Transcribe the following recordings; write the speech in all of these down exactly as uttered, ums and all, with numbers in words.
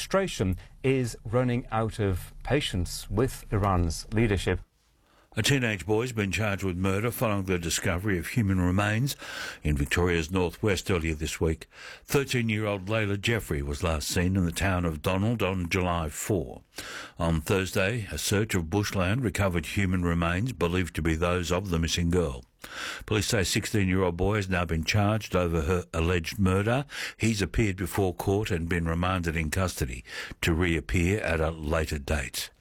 administration is running out of patience with Iran's leadership. A teenage boy has been charged with murder following the discovery of human remains in Victoria's northwest earlier this week. thirteen-year-old Layla Jeffrey was last seen in the town of Donald on July fourth. On Thursday, a search of bushland recovered human remains believed to be those of the missing girl. Police say a sixteen-year-old boy has now been charged over her alleged murder. He's appeared before court and been remanded in custody to reappear at a later date.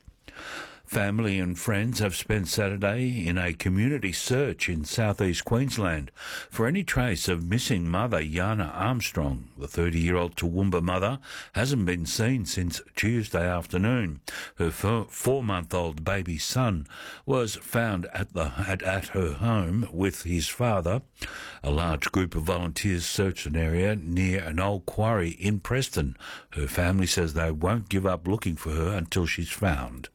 Family and friends have spent Saturday in a community search in southeast Queensland for any trace of missing mother Yana Armstrong. The thirty-year-old Toowoomba mother hasn't been seen since Tuesday afternoon. Her four-month-old baby son was found at, the, at, at her home with his father. A large group of volunteers searched an area near an old quarry in Preston. Her family says they won't give up looking for her until she's found.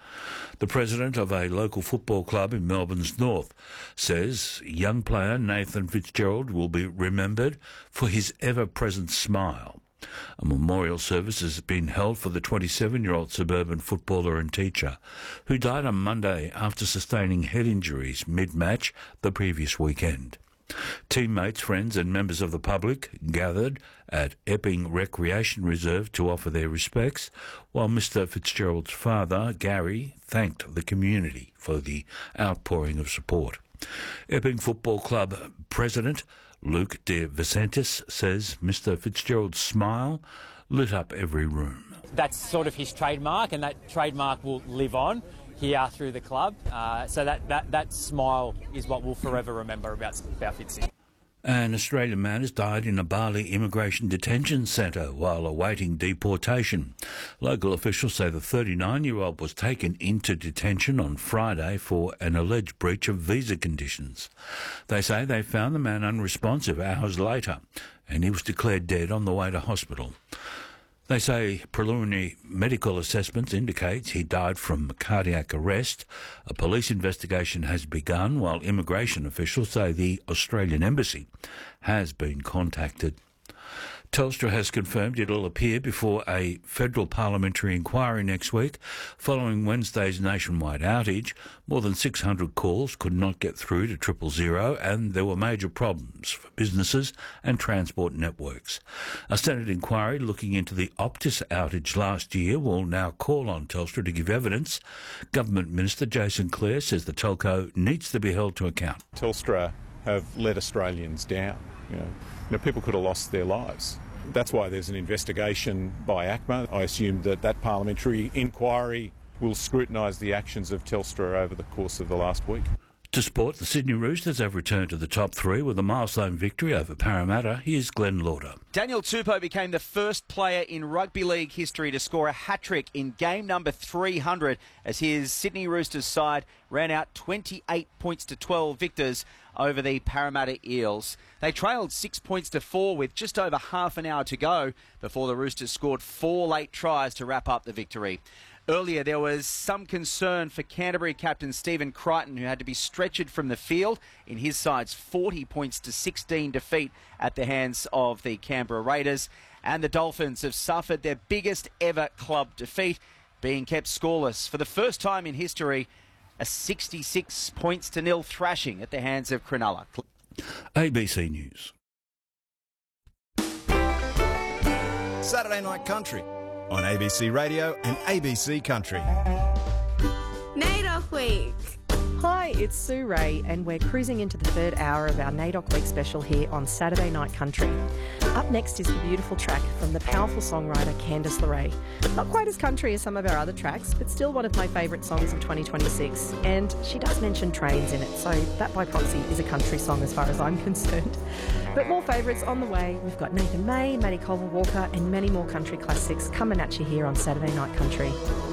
The president of a local football club in Melbourne's north says young player Nathan Fitzgerald will be remembered for his ever-present smile. A memorial service has been held for the twenty-seven-year-old suburban footballer and teacher who died on Monday after sustaining head injuries mid-match the previous weekend. Teammates, friends and members of the public gathered at Epping Recreation Reserve to offer their respects, while Mister Fitzgerald's father, Gary, thanked the community for the outpouring of support. Epping Football Club President Luke De Vicentis says Mister Fitzgerald's smile lit up every room. That's sort of his trademark, and that trademark will live on here through the club. Uh, so that, that, that smile is what we'll forever remember about, about Fitzy. An Australian man has died in a Bali immigration detention centre while awaiting deportation. Local officials say the thirty-nine-year-old was taken into detention on Friday for an alleged breach of visa conditions. They say they found the man unresponsive hours later and he was declared dead on the way to hospital. They say preliminary medical assessments indicate he died from cardiac arrest. A police investigation has begun, while immigration officials say the Australian Embassy has been contacted. Telstra has confirmed it'll appear before a federal parliamentary inquiry next week. Following Wednesday's nationwide outage, more than six hundred calls could not get through to triple zero, and there were major problems for businesses and transport networks. A Senate inquiry looking into the Optus outage last year will now call on Telstra to give evidence. Government Minister Jason Clare says the telco needs to be held to account. Telstra have let Australians down. You know, you know, people could have lost their lives. That's why there's an investigation by A C M A. I assume that that parliamentary inquiry will scrutinise the actions of Telstra over the course of the last week. To sport, the Sydney Roosters have returned to the top three with a milestone victory over Parramatta. Here's Glenn Lauder. Daniel Tupou became the first player in rugby league history to score a hat-trick in game number three hundred as his Sydney Roosters side ran out twenty-eight points to twelve victors over the Parramatta Eels. They trailed six points to four with just over half an hour to go before the Roosters scored four late tries to wrap up the victory. Earlier, there was some concern for Canterbury captain Stephen Crichton, who had to be stretchered from the field in his side's forty points to sixteen defeat at the hands of the Canberra Raiders. And the Dolphins have suffered their biggest ever club defeat, being kept scoreless for the first time in history, a sixty-six points to nil thrashing at the hands of Cronulla. A B C News. Saturday Night Country on A B C Radio and A B C Country. NAIDOC Week. Hi, it's Sue Ray, and we're cruising into the third hour of our NAIDOC Week special here on Saturday Night Country. Up next is the beautiful track from the powerful songwriter Candice LeRae. Not quite as country as some of our other tracks, but still one of my favourite songs of twenty twenty-six. And she does mention trains in it, so that by proxy is a country song as far as I'm concerned. But more favourites on the way. We've got Nathan May, Maddie Colville Walker, and many more country classics coming at you here on Saturday Night Country.